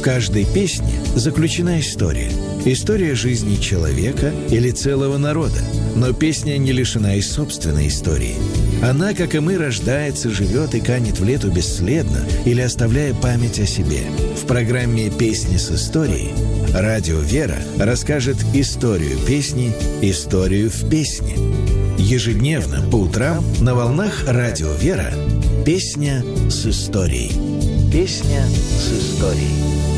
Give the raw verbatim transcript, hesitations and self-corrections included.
каждой песне заключена история. История жизни человека или целого народа. Но песня не лишена и собственной истории. Она, как и мы, рождается, живет и канет в лету бесследно или оставляя память о себе. В программе «Песни с историей» радио «Вера» расскажет историю песни, историю в песне. Ежедневно по утрам на волнах радио «Вера» «Песня с историей». Песня с историей.